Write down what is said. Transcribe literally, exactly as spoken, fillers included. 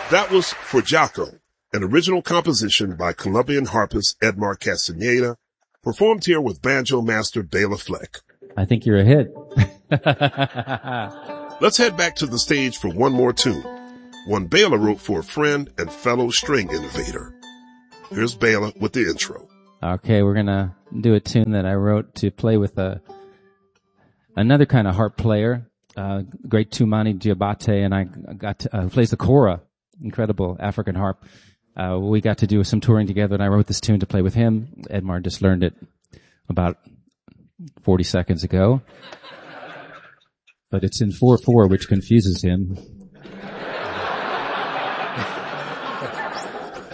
That was For Jaco, an original composition by Colombian harpist Edmar Castaneda, performed here with banjo master Bela Fleck. I think you're a hit. Let's head back to the stage for one more tune, one Bela wrote for a friend and fellow string innovator. Here's Bela with the intro. Okay, we're gonna do a tune that I wrote to play with a another kind of harp player, uh, great Tumani Diabate, and I got to, uh, plays the kora, incredible African harp. Uh, we got to do some touring together, and I wrote this tune to play with him. Edmar just learned it about forty seconds ago. But it's in four four, which confuses him.